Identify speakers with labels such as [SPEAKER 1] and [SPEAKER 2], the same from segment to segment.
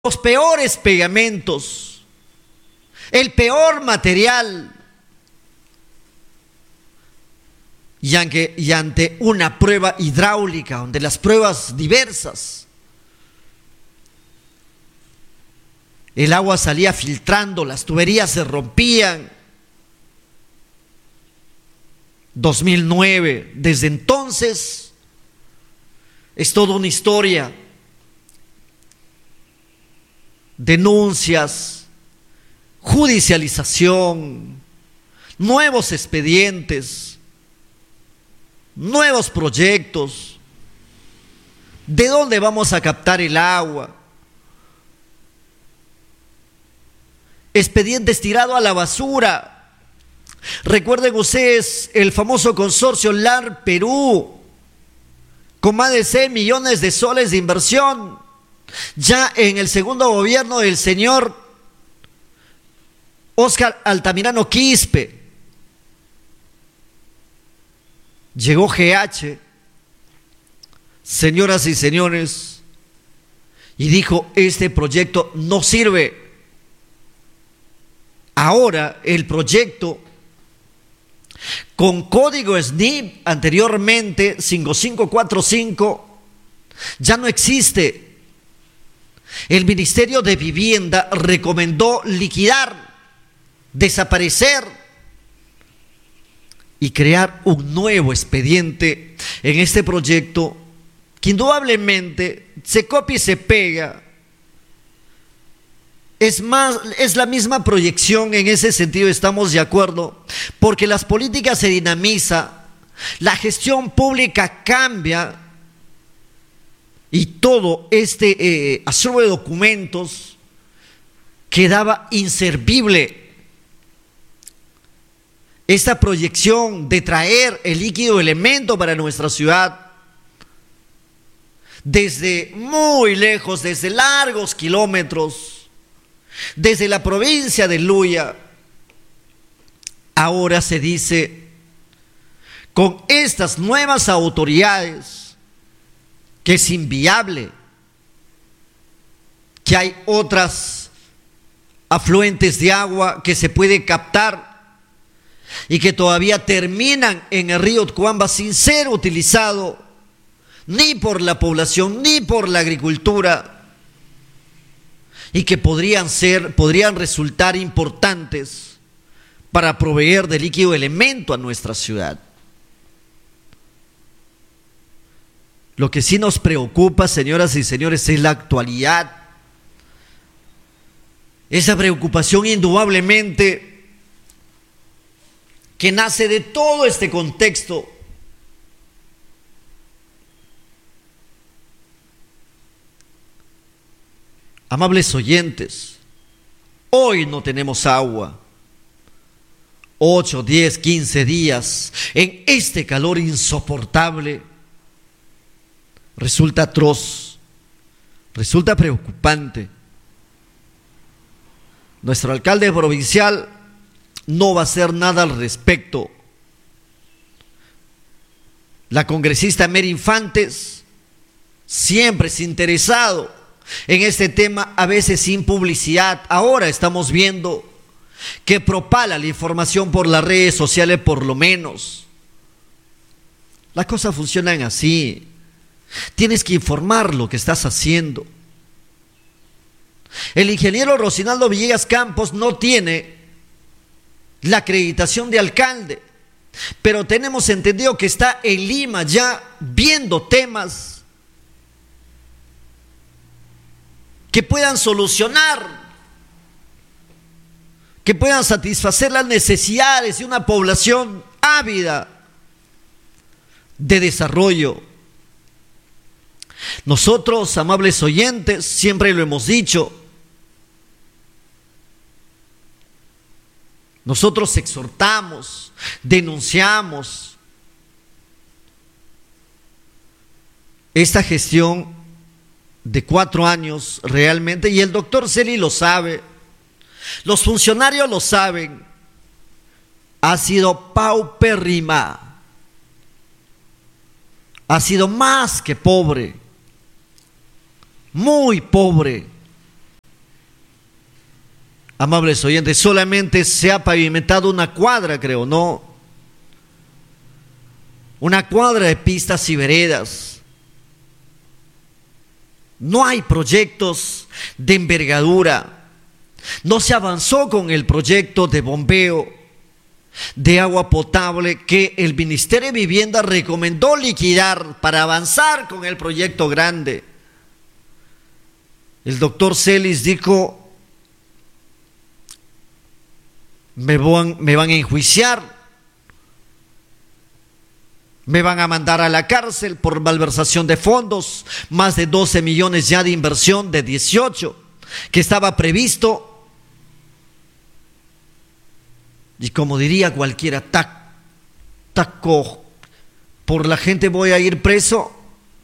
[SPEAKER 1] los peores pegamentos, el peor material, y ante una prueba hidráulica, donde las pruebas diversas, el agua salía filtrando, las tuberías se rompían. 2009, desde entonces es toda una historia. Denuncias, judicialización, nuevos expedientes, nuevos proyectos. ¿De dónde vamos a captar el agua? Expedientes tirados a la basura. Recuerden ustedes el famoso consorcio LAR Perú, con más de 6 millones de soles de inversión, ya en el segundo gobierno del señor Óscar Altamirano Quispe. Llegó GH, señoras y señores, y dijo: este proyecto no sirve. Ahora el proyecto, con código SNIP anteriormente 5545, ya no existe. El Ministerio de Vivienda recomendó liquidar, desaparecer y crear un nuevo expediente en este proyecto que indudablemente se copia y se pega. Es la misma proyección, en ese sentido estamos de acuerdo, porque las políticas se dinamizan, la gestión pública cambia y todo este acervo de documentos quedaba inservible. Esta proyección de traer el líquido elemento para nuestra ciudad desde muy lejos, desde largos kilómetros, desde la provincia de Luya, ahora se dice, con estas nuevas autoridades, que es inviable, que hay otras afluentes de agua que se puede captar y que todavía terminan en el río Otcuamba sin ser utilizado ni por la población ni por la agricultura, y que podrían resultar importantes para proveer de líquido elemento a nuestra ciudad. Lo que sí nos preocupa, señoras y señores, es la actualidad. Esa preocupación indudablemente que nace de todo este contexto. Amables oyentes, hoy no tenemos agua. 8, 10, 15 días en este calor insoportable. Resulta atroz, resulta preocupante. Nuestro alcalde provincial no va a hacer nada al respecto. La congresista Mary Infantes siempre es interesado en este tema, a veces sin publicidad. Ahora estamos viendo que propala la información por las redes sociales, por lo menos. Las cosas funcionan así. Tienes que informar lo que estás haciendo. El ingeniero Rocinaldo Villegas Campos no tiene la acreditación de alcalde, pero tenemos entendido que está en Lima ya viendo temas que puedan solucionar, que puedan satisfacer las necesidades de una población ávida de desarrollo. Nosotros, amables oyentes, siempre lo hemos dicho, nosotros exhortamos, denunciamos esta gestión de 4 años realmente, y el doctor Celi lo sabe, los funcionarios lo saben, ha sido paupérrima, ha sido más que pobre, muy pobre. Amables oyentes, solamente se ha pavimentado una cuadra, creo, ¿no? Una cuadra de pistas y veredas. No hay proyectos de envergadura. No se avanzó con el proyecto de bombeo de agua potable que el Ministerio de Vivienda recomendó liquidar para avanzar con el proyecto grande. El doctor Celis dijo: me van a enjuiciar, me van a mandar a la cárcel por malversación de fondos, más de 12 millones ya de inversión de 18 que estaba previsto. Y como diría cualquiera, taco, por la gente voy a ir preso.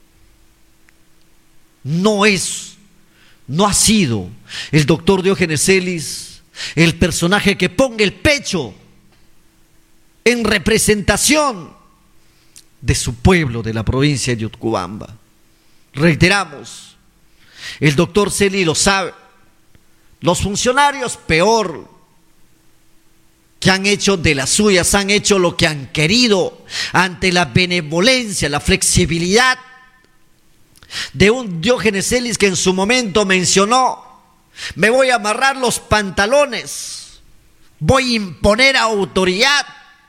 [SPEAKER 1] No ha sido el doctor Diógenes Celis el personaje que ponga el pecho en representación de su pueblo, de la provincia de Utcubamba. Reiteramos, el doctor Celis lo sabe, los funcionarios peor, que han hecho de las suyas, han hecho lo que han querido ante la benevolencia, la flexibilidad de un Diógenes Celis que en su momento mencionó: me voy a amarrar los pantalones, voy a imponer autoridad.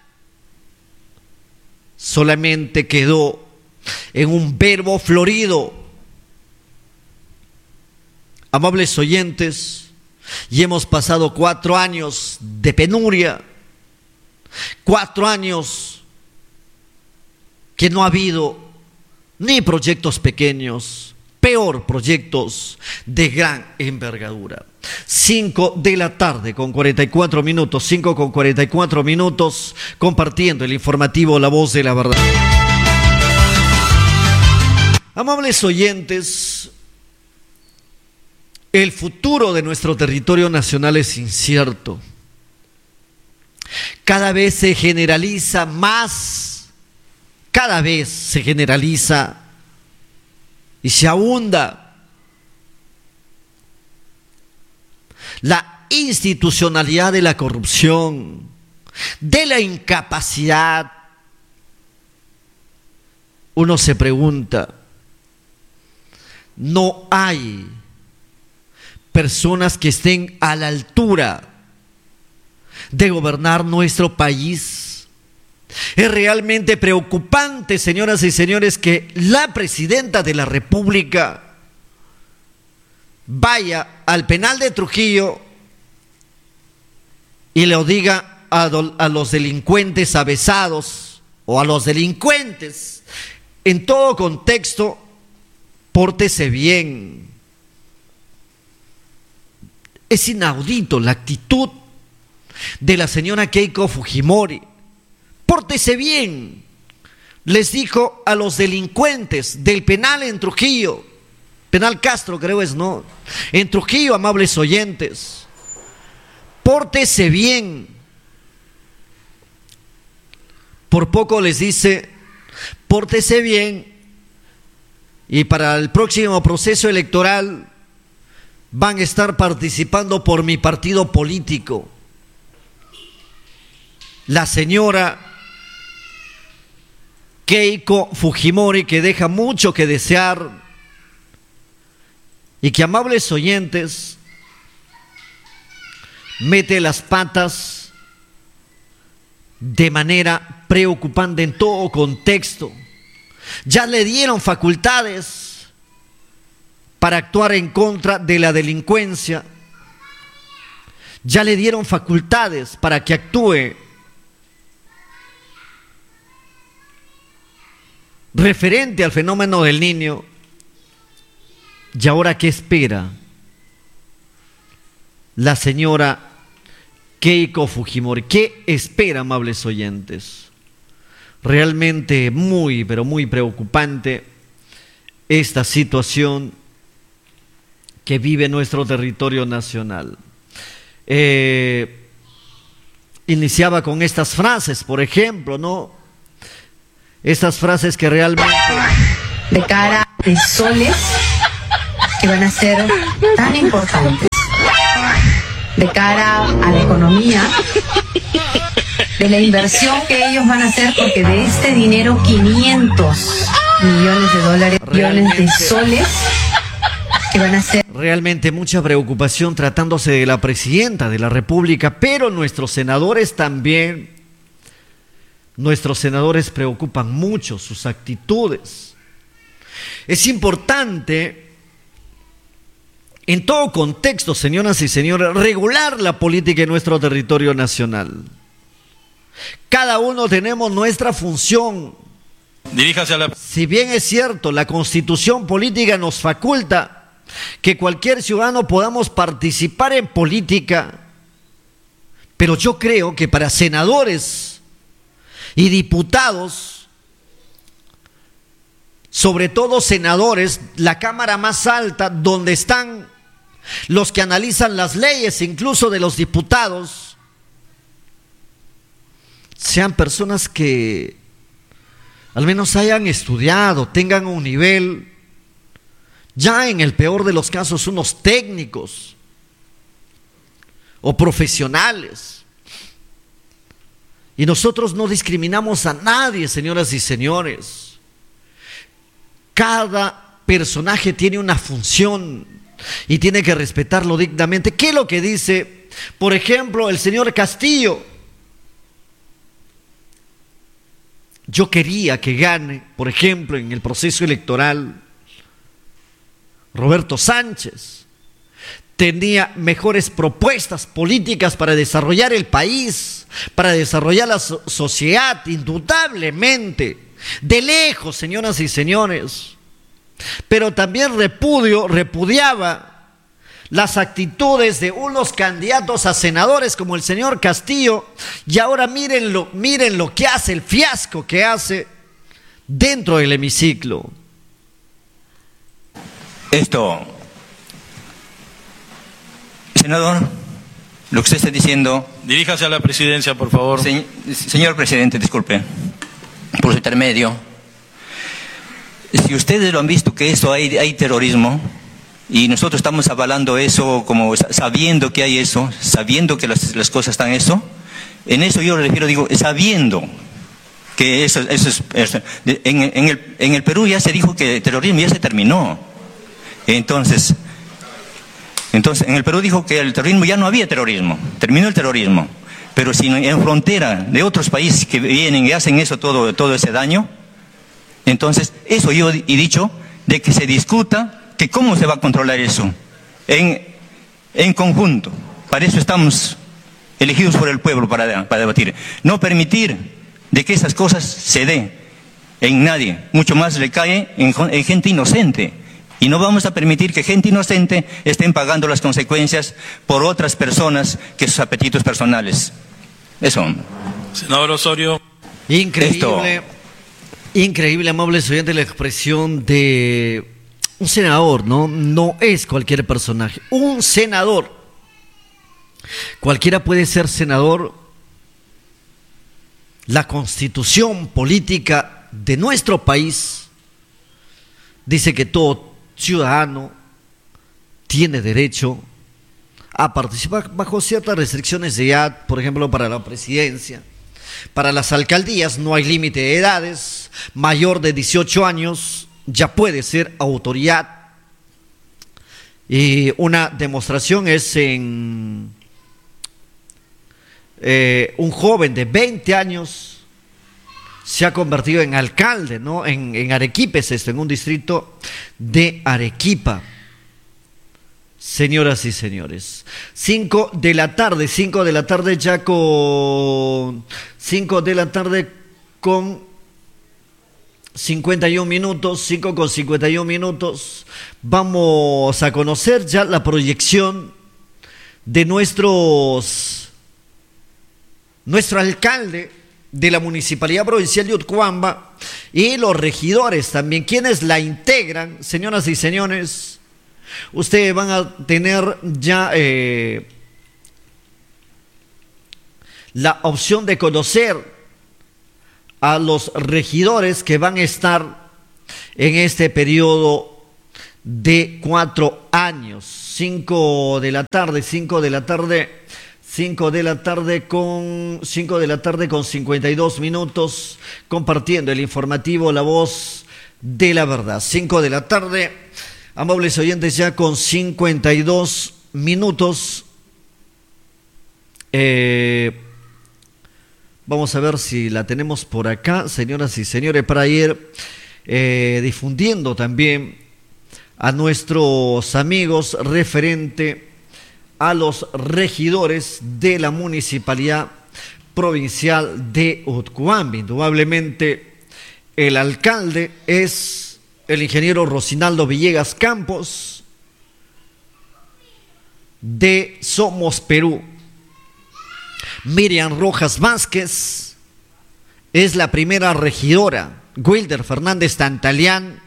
[SPEAKER 1] Solamente quedó en un verbo florido. Amables oyentes, y hemos pasado 4 años de penuria, 4 años que no ha habido ni proyectos pequeños, peor proyectos de gran envergadura. 5 de la tarde con 44 minutos, 5 con 44 minutos, compartiendo el informativo La Voz de la Verdad. Amables oyentes, el futuro de nuestro territorio nacional es incierto. Cada vez se generaliza más, cada vez se generaliza y se ahunda la institucionalidad de la corrupción, de la incapacidad. Uno se pregunta, no hay personas que estén a la altura de gobernar nuestro país. Es realmente preocupante, señoras y señores, que la presidenta de la República vaya al penal de Trujillo y le diga a los delincuentes avesados o a los delincuentes en todo contexto: pórtese bien. Es inaudito la actitud de la señora Keiko Fujimori. Pórtese bien, les dijo a los delincuentes del penal en Trujillo, penal Castro creo es, ¿no? En Trujillo, amables oyentes, pórtese bien. Por poco les dice: pórtese bien y para el próximo proceso electoral van a estar participando por mi partido político. La señora Keiko Fujimori, que deja mucho que desear y que, amables oyentes, mete las patas de manera preocupante en todo contexto. Ya le dieron facultades para actuar en contra de la delincuencia. Ya le dieron facultades para que actúe referente al fenómeno del Niño. ¿Y ahora qué espera la señora Keiko Fujimori? ¿Qué espera, amables oyentes? Realmente muy, pero muy preocupante esta situación que vive nuestro territorio nacional. Iniciaba con estas frases, por ejemplo, ¿no? Estas frases que realmente...
[SPEAKER 2] de cara de soles que van a ser tan importantes. de cara a la economía, de la inversión que ellos van a hacer, porque de este dinero 500 millones de dólares, millones de soles que van a ser.
[SPEAKER 1] Realmente mucha preocupación tratándose de la presidenta de la República, pero nuestros senadores también, nuestros senadores preocupan mucho sus actitudes. Es importante, en todo contexto, señoras y señores, regular la política en nuestro territorio nacional. Cada uno tenemos nuestra función.
[SPEAKER 3] Diríjase a la...
[SPEAKER 1] Si bien es cierto, la Constitución política nos faculta que cualquier ciudadano podamos participar en política, pero yo creo que para senadores y diputados, sobre todo senadores, la cámara más alta, donde están los que analizan las leyes, incluso de los diputados, sean personas que al menos hayan estudiado, tengan un nivel, ya en el peor de los casos, unos técnicos o profesionales. Y nosotros no discriminamos a nadie, señoras y señores. Cada personaje tiene una función y tiene que respetarlo dignamente. ¿Qué es lo que dice, por ejemplo, el señor Castillo? Yo quería que gane, por ejemplo, en el proceso electoral, Roberto Sánchez. Tenía mejores propuestas políticas para desarrollar el país, para desarrollar la sociedad, indudablemente, de lejos, señoras y señores. Pero también repudiaba las actitudes de unos candidatos a senadores como el señor Castillo, y ahora miren lo que hace, el fiasco que hace dentro del hemiciclo.
[SPEAKER 4] Senador, lo que usted está diciendo...
[SPEAKER 3] Diríjase a la presidencia, por favor.
[SPEAKER 4] Señor presidente, disculpe, por su intermedio. Si ustedes lo han visto que esto hay terrorismo, y nosotros estamos avalando eso, como sabiendo que hay eso, sabiendo que las cosas están eso, en eso yo me refiero, digo, sabiendo que eso es... En el Perú ya se dijo que el terrorismo ya se terminó. Entonces, en el Perú dijo que el terrorismo ya no había terrorismo, terminó el terrorismo. Pero si en frontera de otros países que vienen y hacen eso, todo ese daño, entonces eso yo he dicho de que se discuta que cómo se va a controlar eso en conjunto. Para eso estamos elegidos por el pueblo, para debatir. No permitir de que esas cosas se den en nadie, mucho más le cae en gente inocente. Y no vamos a permitir que gente inocente estén pagando las consecuencias por otras personas que sus apetitos personales. Eso.
[SPEAKER 3] Senador Osorio.
[SPEAKER 1] Increíble, increíble, amable estudiante, la expresión de un senador, ¿no? No es cualquier personaje. Un senador. Cualquiera puede ser senador. La constitución política de nuestro país dice que todo ciudadano tiene derecho a participar bajo ciertas restricciones de edad, por ejemplo, para la presidencia. Para las alcaldías no hay límite de edades, mayor de 18 años ya puede ser autoridad. Y una demostración es en un joven de 20 años se ha convertido en alcalde, ¿no? En Arequipa, en un distrito de Arequipa. Señoras y señores, 5 de la tarde ya con 5 de la tarde con 51 minutos, 5 con 51 minutos. Vamos a conocer ya la proyección de nuestro alcalde de la Municipalidad Provincial de Utcuamba y los regidores también, quienes la integran. Señoras y señores, ustedes van a tener ya la opción de conocer a los regidores que van a estar en este periodo de 4 años. 5 de la tarde, 5 de la tarde con 52 minutos, compartiendo el informativo La Voz de la Verdad. 5 de la tarde, amables oyentes, ya con 52 minutos. Vamos a ver si la tenemos por acá, señoras y señores, para ir difundiendo también a nuestros amigos referente a los regidores de la Municipalidad Provincial de Utcubamba. Indudablemente el alcalde es el ingeniero Rocinaldo Villegas Campos de Somos Perú. Miriam Rojas Vázquez es la primera regidora. Wilder Fernández Tantalián,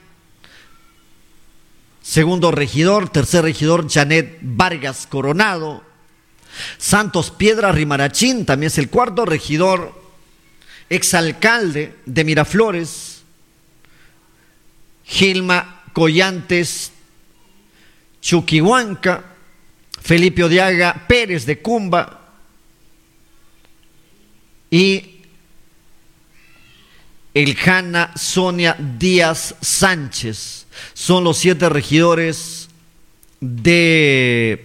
[SPEAKER 1] segundo regidor. Tercer regidor, Janet Vargas Coronado. Santos Piedra Rimarachín también es el cuarto regidor, exalcalde de Miraflores. Gilma Collantes Chuquihuanca. Felipe Odiaga Pérez de Cumba. Y Eljana Sonia Díaz Sánchez. Son los 7 regidores de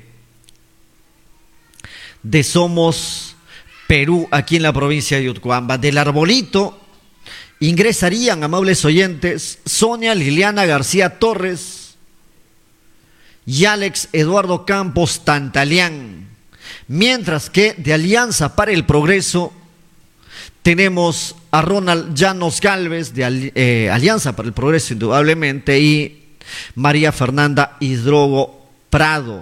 [SPEAKER 1] Somos Perú, aquí en la provincia de Utcubamba. Del arbolito ingresarían, amables oyentes, Sonia Liliana García Torres y Alex Eduardo Campos Tantalián. Mientras que de Alianza para el Progreso tenemos a Ronald Llanos Gálvez de Alianza para el Progreso, indudablemente, y María Fernanda Hidrogo Prado.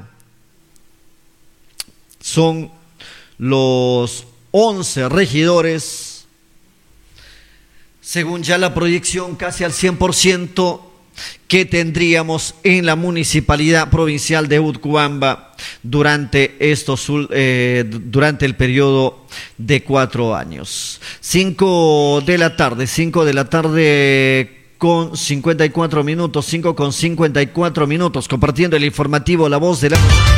[SPEAKER 1] Son los 11 regidores, según ya la proyección, casi al 100% que tendríamos en la Municipalidad Provincial de Utcubamba durante el periodo de 4 años. 5 de la tarde con 54 minutos, 5 con 54 minutos, compartiendo el informativo La Voz de la...